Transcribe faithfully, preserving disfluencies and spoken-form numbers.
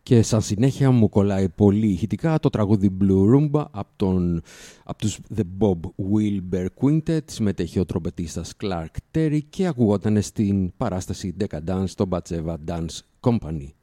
Και σαν συνέχεια μου κολλάει πολύ ηχητικά το τραγούδι Blue Rumba από, τον, από τους The Bob Wilber Quintet. Συμμετέχει ο τρομπετίστας Clark Terry και ακουγόταν στην παράσταση Decadence στο Batsheva Dance Company.